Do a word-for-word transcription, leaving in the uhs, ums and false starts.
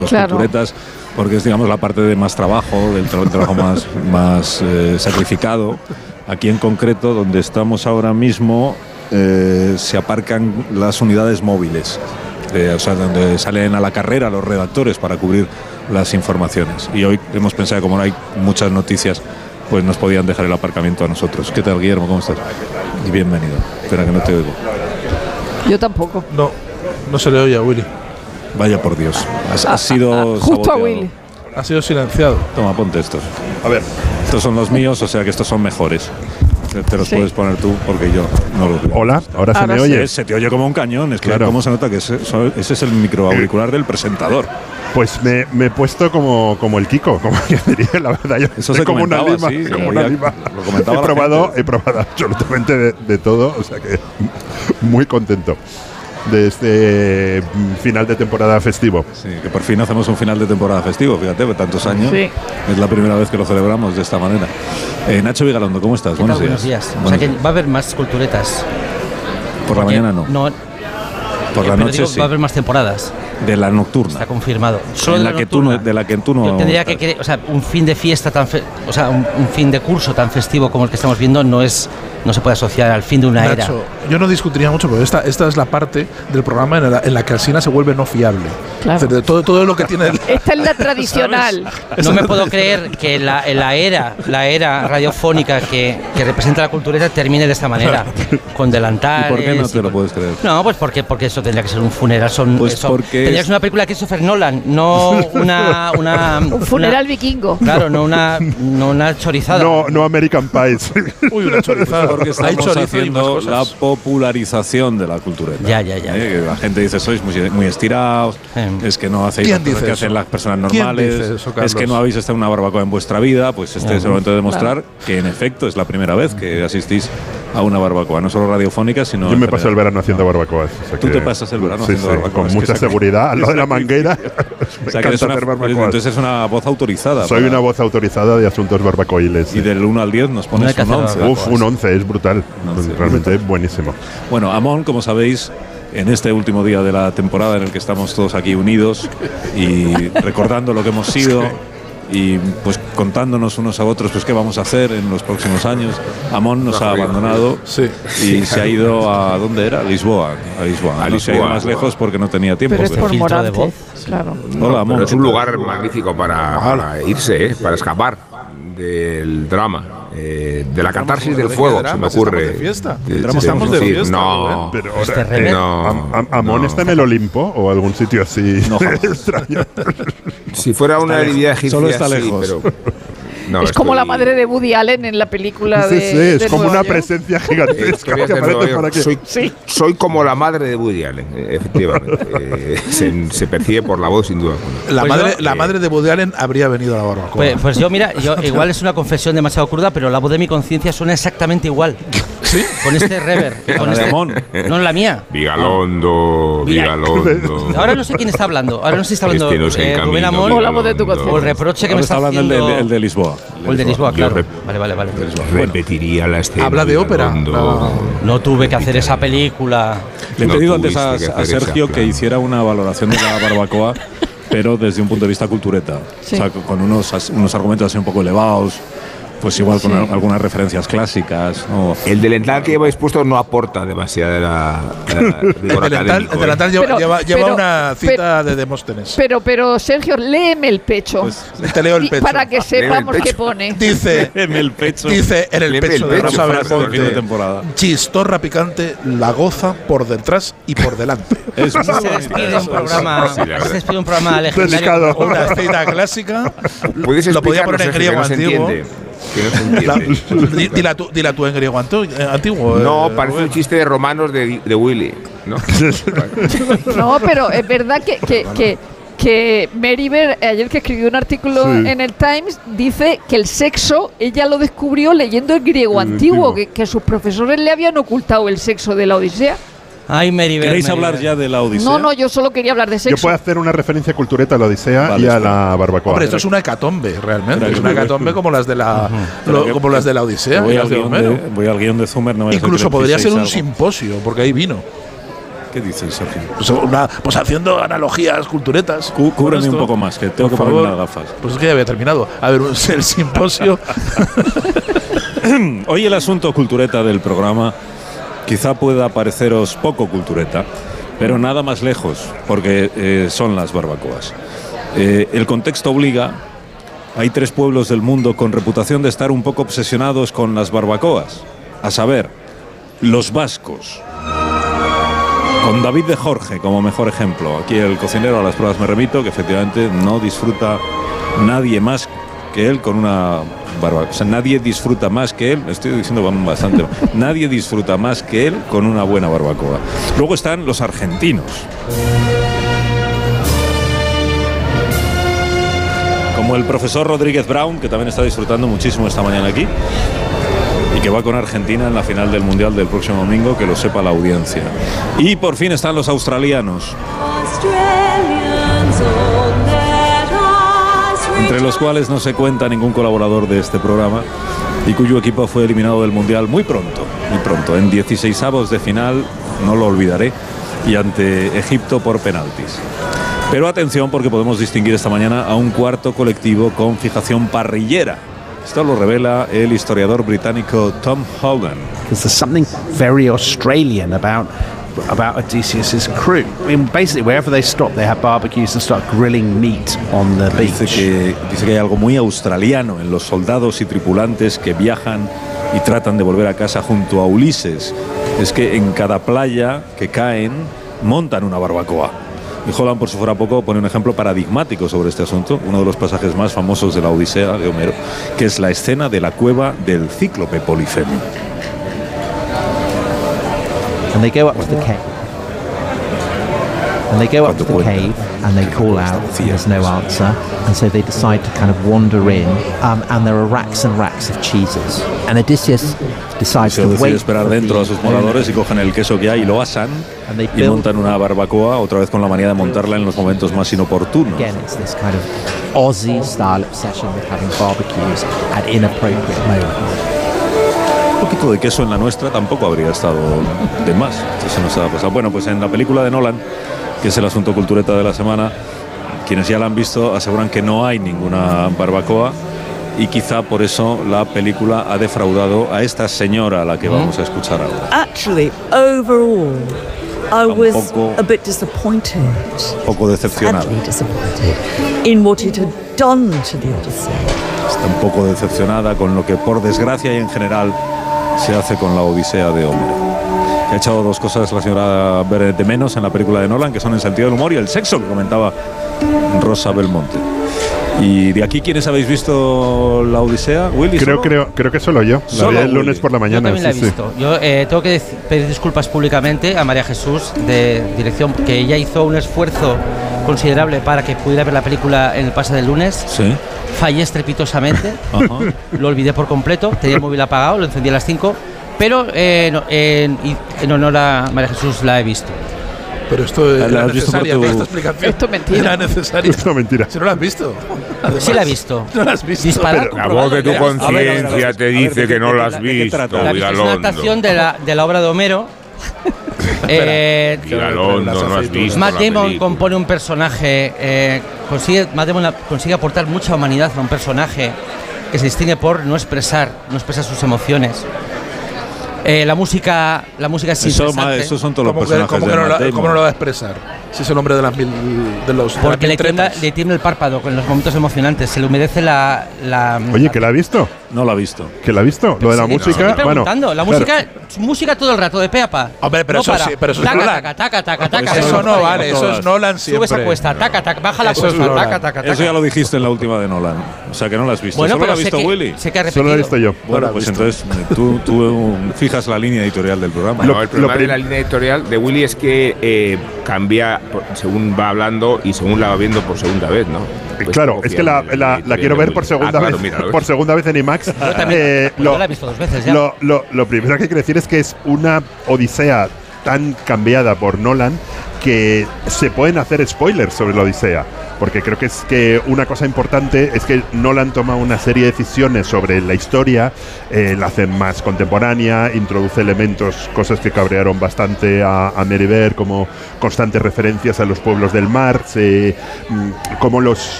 los claro. culturetas, porque es, digamos, la parte de más trabajo, del tra- trabajo más, más eh, sacrificado. Aquí en concreto, donde estamos ahora mismo, eh, se aparcan las unidades móviles, eh, o sea, donde salen a la carrera los redactores para cubrir las informaciones. Y hoy hemos pensado que como no hay muchas noticias, pues nos podían dejar el aparcamiento a nosotros. ¿Qué tal, Guillermo? ¿Cómo estás? Y bienvenido. Espera que no te oigo. Yo tampoco. No, no se le oye a Willy. Vaya por Dios. Has, has sido ah, ah, justo saboteado. a Willy. Ha sido silenciado. Toma, ponte estos. A ver, estos son los míos, o sea que estos son mejores. Te, te los sí. puedes poner tú porque yo no los veo. Hola, ahora, ahora se me sí. oye. Se te oye como un cañón. Es que claro. ¿Cómo se nota que ese, ese es el microauricular del presentador? Pues me, me he puesto como, como el Kiko, como yo diría, la verdad. Yo Eso se como una lima, sí, como una lima. Lo comentaba he probado, he probado absolutamente de, de todo, o sea que muy contento de este final de temporada festivo. Sí, que por fin hacemos un final de temporada festivo, fíjate, tantos años. Sí. Es la primera vez que lo celebramos de esta manera. Eh, Nacho Vigalondo, ¿cómo estás? Buenos días. Buenos días. Buenos o sea que días. Va a haber más culturetas. Por la mañana no. No. Por la noche digo, sí. Va a haber más temporadas. De la nocturna. Está confirmado. Solo de la, la que tú no, de la que tú no. Yo tendría que querer, o sea, un fin de fiesta tan, fe, o sea, un, un fin de curso tan festivo como el que estamos viendo no es, no se puede asociar al fin de una Nacho, era. Yo no discutiría mucho, pero esta, esta es la parte del programa en la, en la que Alsina se vuelve no fiable. Claro. O sea, de todo, todo lo que tiene. El, esta es la tradicional. No me puedo creer que la, la era, la era radiofónica que, que representa la cultureta termine de esta manera, con delantares. ¿Y por qué no te lo con, puedes creer? No, pues porque, porque eso tendría que ser un funeral. Son, pues eso, porque tendría que ser una película de Christopher Nolan, no una, una un funeral una, vikingo. Claro, no una, no una chorizada. No, no American Pies. Uy, una chorizada. Porque estamos haciendo la popularización de la cultureta. Ya, ya, ya. ¿Eh? La gente dice, sois muy, muy estirados, eh. es que no hacéis las cosas que hacen las personas normales, eso, es que no habéis estado en una barbacoa en vuestra vida. Pues este uh-huh. es el momento de demostrar claro. que en efecto es la primera vez que asistís a una barbacoa, no solo radiofónica, sino... Yo me paso el verano haciendo barbacoas. O sea Tú que, te pasas el verano sí, haciendo sí, barbacoas. Con mucha seguridad, al lado de la manguera. O sea, que eres una, entonces es una voz autorizada. Soy una voz autorizada de asuntos barbacoiles. Y sí. del uno al diez nos pones no un once. Uf, un once, es brutal. No, sí, realmente es buenísimo. Bueno, Amon, como sabéis, en este último día de la temporada en el que estamos todos aquí unidos y recordando lo que hemos sido y pues contándonos unos a otros pues qué vamos a hacer en los próximos años. Amon nos ha abandonado sí. y se ha ido a ¿dónde era? A Lisboa. A Lisboa. A no Lisboa, se ha ido más Lisboa. lejos porque no tenía tiempo. Pero es por Morante, de voz. Claro. No, Hola, Amon. es un lugar magnífico para, para irse, ¿eh? Para escapar del drama. Eh, de la catarsis del fuego, se me ocurre. ¿Estamos de fiesta? De, de, ¿Estamos de decir, fiesta? No, pero, este eh, no, Am, Am, ¿Amón no. está en el Olimpo o algún sitio así no, extraño? Si fuera una deidad egipcia, solo está lejos. Sí, pero no, es como la madre de Woody Allen en la película sí, de. Sí, es de como Nueva una York. presencia gigantesca. que aparece para que... soy, sí. soy como la madre de Woody Allen, efectivamente. eh, se, se percibe por la voz, sin duda. La, pues madre, yo, la eh, madre de Woody Allen habría venido a la barbacoa. Pues, pues yo, mira, yo igual es una confesión demasiado cruda, pero la voz de mi conciencia suena exactamente igual. ¿Sí? Con este reverb. Con este, no la mía. Vigalondo, Vigalondo. Ahora no sé quién está hablando. Ahora no sé si está hablando este no eh, Rubén Amón o la voz de tu conciencia. o el reproche que Ahora me está, está hablando haciendo. el de, el de Lisboa. O el de Lisboa, claro. Rep- Vale, vale, vale. Repetiría la escena. ¿Habla de ópera? No. No tuve que hacer esa película. Le he No pedido antes a, tuviste que a hacer Sergio esa, que claro. hiciera una valoración de la barbacoa, pero desde un punto de vista cultureta. Sí. O sea, con unos, as- unos argumentos así un poco elevados, pues igual con Sí. al- algunas referencias clásicas. ¿no? El delantal que lleváis puesto no aporta demasiada la, la El delantal, el delantal lleva, Pero- lleva, lleva pero- una cita de Demóstenes. Pero, pero, Sergio, léeme el pecho. Pues, Te leo el Y- pecho. para que sepamos pecho. qué pone. Dice, en el pecho. dice en el Léeme pecho el de pecho, Rosa frase de fin de Belmonte, temporada. chistorra picante, la goza por detrás y por delante. Es muy Se bonito. despide un programa, Sí, la verdad. se despide un programa legendario. Delicado. Una cita clásica. ¿Puedes Lo podía poner en explicarnos, griego Sergio, que no se antiguo. entiende? Que no se entiende. La- di- dila, tú, dila tú en griego antu- eh, antiguo. No, eh, parece Rubén. un chiste de romanos de, de Willy, ¿no? No, pero es verdad que, que, que, que Meriver, ayer que escribió un artículo Sí. en el Times, dice que el sexo ella lo descubrió leyendo el griego El antiguo, antiguo. que, que sus profesores le habían ocultado el sexo de la Odisea. Ay, Meriver. ¿Queréis Meriver. hablar ya de la Odisea? No, no, yo solo quería hablar de Yo sexo. puedo hacer una referencia cultureta a la Odisea Vale, y a espera. la barbacoa. Hombre, esto es una hecatombe, realmente. Espera, Es una que- hecatombe como las de la, Pero lo- que- como las de la Odisea. Voy y al, las de guión Homero. de, voy al guión de Zumer. No vaya a ser que Incluso le podría ser piséis un algo. simposio, porque hay vino. ¿Qué dices, Sergio? Pues, una, pues haciendo analogías, culturetas. Cú, cúbreme un poco más, que tengo por que favor. ponerme las gafas. Pues es que ya había terminado. A ver, el simposio. Hoy el asunto cultureta del programa quizá pueda pareceros poco cultureta, pero nada más lejos, porque eh, son las barbacoas. Eh, el contexto obliga. Hay tres pueblos del mundo con reputación de estar un poco obsesionados con las barbacoas, a saber, los vascos. Con David de Jorge como mejor ejemplo. Aquí el cocinero a las pruebas me remito, que efectivamente no disfruta nadie más que él con una barbacoa. O sea, nadie disfruta más que él, estoy diciendo bastante, nadie disfruta más que él con una buena barbacoa. Luego están los argentinos. Como el profesor Rodríguez Brown, que también está disfrutando muchísimo esta mañana aquí, y que va con Argentina en la final del Mundial del próximo domingo, que lo sepa la audiencia. Y por fin están los australianos, entre los cuales no se cuenta ningún colaborador de este programa y cuyo equipo fue eliminado del Mundial muy pronto, muy pronto, en dieciseisavos de final, no lo olvidaré, y ante Egipto por penaltis. Pero atención, porque podemos distinguir esta mañana a un cuarto colectivo con fijación parrillera. Esto lo revela el historiador británico Tom Hogan. Because there's something very Australian about about Odysseus's crew. I mean, basically, wherever they stop, they have barbecues and start grilling meat on the beach. Dice que, dice que hay algo muy australiano en los soldados y tripulantes que viajan y tratan de volver a casa junto a Ulises. Es que en cada playa que caen, montan una barbacoa. Y Holland, por si fuera poco, pone un ejemplo paradigmático sobre este asunto, uno de los pasajes más famosos de la Odisea de Homero, que es la escena de la cueva del cíclope Polifemo. And they go up to the cave. And they go up to the cave and they call out, and there's no answer. And so they decide to kind of wander in, um, and there are racks and racks of cheeses. And Odysseus decides Se to decide wait esperar for dentro the a sus moradores y cogen el queso que hay y lo asan y montan una barbacoa, otra vez con la manía de montarla en los momentos más inoportunos. Again, it's this kind of Aussie style obsession with having barbecues at inappropriate moments. Un poquito de queso en la nuestra tampoco habría estado de más. Eso no se ha pasado. Bueno, pues en la película de Nolan, que es el asunto cultureta de la semana, quienes ya la han visto aseguran que no hay ninguna barbacoa y quizá por eso la película ha defraudado a esta señora a la que vamos a escuchar ahora. Actually, overall, I was poco, a bit disappointed. Poco decepcionada. Sadly disappointed in what it had done to the Odyssey. Está un poco decepcionada con lo que, por desgracia y en general, se hace con la Odisea de Homero. Que ha echado dos cosas la señora de menos en la película de Nolan, que son el sentido del humor y el sexo, que comentaba Rosa Belmonte. Y de aquí, ¿quiénes habéis visto la Odisea? ¿Willy? Creo, ¿solo? creo, creo que solo yo. La Solo vi el lunes Willy. por la mañana. Yo también sí, la he visto. sí. Yo eh, tengo que dec- pedir disculpas públicamente a María Jesús de dirección, que ella hizo un esfuerzo considerable para que pudiera ver la película en el pase del lunes. Sí. Fallé estrepitosamente. Ajá. Lo olvidé por completo. Tenía el móvil apagado, lo encendí a las cinco. Pero eh, no, en, en honor a María Jesús la he visto. Pero esto La era has visto por necesaria, tu- esta explicación. Esto es mentira. Era necesaria. Esto es mentira. Si no la has visto. Además, Sí la he visto. No la has visto. Disparar. Pero- La voz de tu A ver, a ver, a ver, conciencia te a ver, dice ¿de que qué- no de la qué- has de qué visto, trata? La he visto, es una Vigalondo. adaptación de la, de la obra de Homero. eh, Vigalondo, no has visto Matt la Damon película. compone un personaje, eh, consigue, Matt Damon la- consigue aportar mucha humanidad a un personaje que se distingue por no expresar, no expresar sus emociones. Eh, la música, la música es Eso, ma- interesante, esos son todos los ¿Cómo que, personajes cómo de que no Matt la, Damon. cómo no lo va a expresar? Si es el hombre de las mil de los de las porque mil le tiembla, trepas. le tiembla el párpado con los momentos emocionantes, se le humedece la... la Oye, ¿que la ha visto? No la ha visto. ¿Que la ha visto? Lo de la Sí, música. estoy Bueno, preguntando, la claro. música, música todo el rato de pe a pa. Hombre, pero No eso para. sí, pero eso es taca, Nolan. taca, taca, taca, taca, Eso Eso taca, no taca, vale, eso es Nolan Sube siempre. esa cuesta, taca, taca, baja la Eso es cuesta, Nolan. taca, taca, taca. Eso ya lo dijiste en la última de Nolan. O sea que no la has visto. Bueno, ¿Solo pero la ha sé visto que, Willy? sé que ha repetido. Solo lo he visto yo. Bueno, No la pues has visto. entonces eh, tú, tú eh, fijas la línea editorial del programa. No, el problema lo de prim- la línea editorial de Willy es que eh, cambia por- según va hablando y según la va viendo por segunda vez, ¿no? Pues Claro, poco es que la, fiable la- el la quiero editorial ver de por Willy. segunda Ah, claro, vez, mira, lo ves. por segunda vez en IMAX. Yo también, Eh, yo lo, la he visto dos veces ya. lo, lo- lo primero que hay que decir es que es una odisea tan cambiada por Nolan que se pueden hacer spoilers sobre la Odisea, porque creo que es que una cosa importante es que Nolan toma una serie de decisiones sobre la historia, eh, la hacen más contemporánea, introduce elementos, cosas que cabrearon bastante a, a Mary Bear, como constantes referencias a los pueblos del mar, se, como los